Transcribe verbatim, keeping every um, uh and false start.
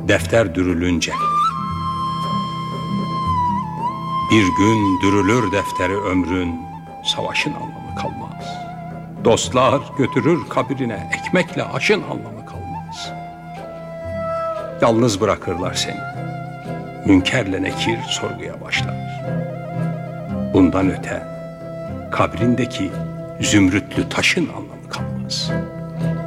defter dürülünce. Bir gün dürülür defteri ömrün, savaşın anlamı kalmaz. Dostlar götürür kabirine, ekmekle aşın anlamı kalmaz. Yalnız bırakırlar seni. Münkerle nekir sorguya başlar. Bundan öte kabrindeki zümrütlü taşın anlamı kalmaz.